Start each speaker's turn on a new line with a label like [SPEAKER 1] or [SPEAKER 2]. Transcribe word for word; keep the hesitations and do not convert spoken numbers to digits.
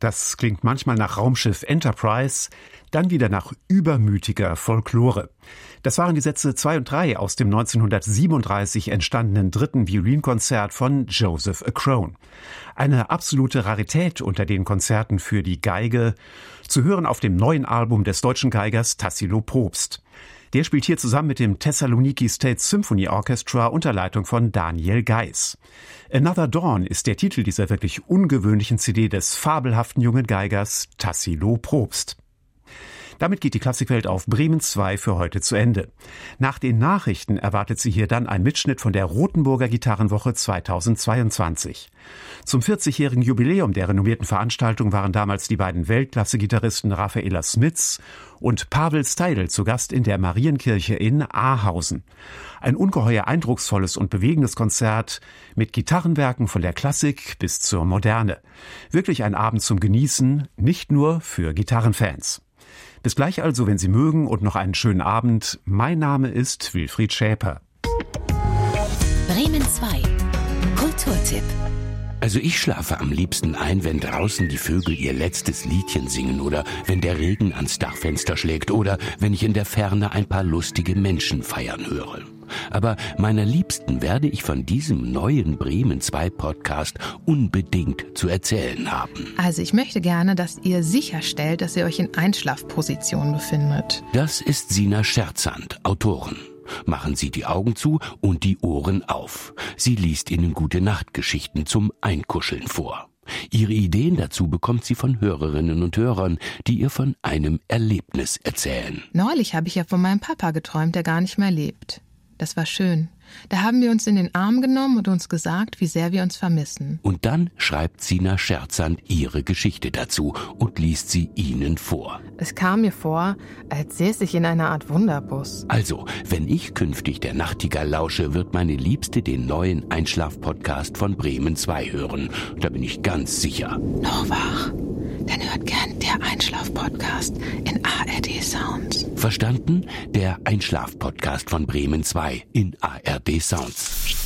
[SPEAKER 1] Das klingt manchmal nach Raumschiff Enterprise, dann wieder nach übermütiger Folklore. Das waren die Sätze zwei und drei aus dem neunzehnhundertsiebenunddreißig entstandenen dritten Violinkonzert von Joseph A. Crone. Eine absolute Rarität unter den Konzerten für die Geige, zu hören auf dem neuen Album des deutschen Geigers Tassilo Probst. Der spielt hier zusammen mit dem Thessaloniki State Symphony Orchestra unter Leitung von Daniel Geis. Another Dawn ist der Titel dieser wirklich ungewöhnlichen C D des fabelhaften jungen Geigers Tassilo Probst. Damit geht die Klassikwelt auf Bremen zwei für heute zu Ende. Nach den Nachrichten erwartet Sie hier dann ein Mitschnitt von der Rotenburger Gitarrenwoche zweitausendzweiundzwanzig. Zum vierzigjährigen Jubiläum der renommierten Veranstaltung waren damals die beiden Weltklasse-Gitarristen Rafaela Smits und Pavel Steidl zu Gast in der Marienkirche in Ahausen. Ein ungeheuer eindrucksvolles und bewegendes Konzert mit Gitarrenwerken von der Klassik bis zur Moderne. Wirklich ein Abend zum Genießen, nicht nur für Gitarrenfans. Bis gleich also, wenn Sie mögen, und noch einen schönen Abend. Mein Name ist Wilfried Schäper.
[SPEAKER 2] Bremen zwei. Kulturtipp.
[SPEAKER 3] Also ich schlafe am liebsten ein, wenn draußen die Vögel ihr letztes Liedchen singen oder wenn der Regen ans Dachfenster schlägt oder wenn ich in der Ferne ein paar lustige Menschen feiern höre. Aber meiner Liebsten werde ich von diesem neuen Bremen zwei Podcast unbedingt zu erzählen haben.
[SPEAKER 4] Also ich möchte gerne, dass ihr sicherstellt, dass ihr euch in Einschlafposition befindet.
[SPEAKER 3] Das ist Sina Scherzand, Autorin. Machen Sie die Augen zu und die Ohren auf. Sie liest Ihnen Gute-Nacht-Geschichten zum Einkuscheln vor. Ihre Ideen dazu bekommt sie von Hörerinnen und Hörern, die ihr von einem Erlebnis erzählen.
[SPEAKER 4] Neulich habe ich ja von meinem Papa geträumt, der gar nicht mehr lebt. Das war schön. Da haben wir uns in den Arm genommen und uns gesagt, wie sehr wir uns vermissen.
[SPEAKER 3] Und dann schreibt Sina Scherzand ihre Geschichte dazu und liest sie Ihnen vor.
[SPEAKER 4] Es kam mir vor, als säße ich in einer Art Wunderbus.
[SPEAKER 3] Also, wenn ich künftig der Nachtigall lausche, wird meine Liebste den neuen Einschlaf-Podcast von Bremen zwei hören. Da bin ich ganz sicher.
[SPEAKER 4] Noch wach? Dann hört gern der Einschlaf-Podcast in A R D Sounds.
[SPEAKER 3] Verstanden? Der Einschlaf-Podcast von Bremen zwei in A R D Sounds.